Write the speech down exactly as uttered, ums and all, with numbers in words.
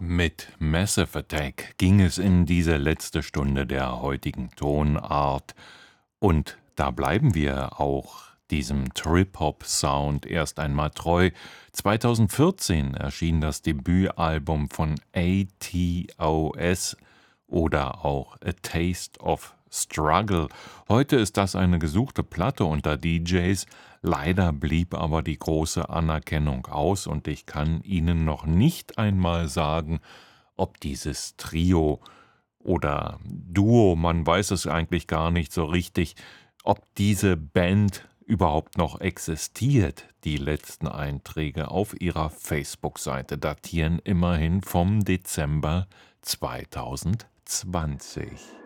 Mit Massive Attack ging es in diese letzte Stunde der heutigen Tonart. Und da bleiben wir auch diesem Trip-Hop-Sound erst einmal treu. zweitausendvierzehn erschien das Debütalbum von A T O S oder auch A Taste of Struggle. Heute ist das eine gesuchte Platte unter D Js. Leider blieb aber die große Anerkennung aus und ich kann Ihnen noch nicht einmal sagen, ob dieses Trio oder Duo, man weiß es eigentlich gar nicht so richtig, ob diese Band überhaupt noch existiert. Die letzten Einträge auf ihrer Facebook-Seite datieren immerhin vom Dezember zweitausendzwanzig.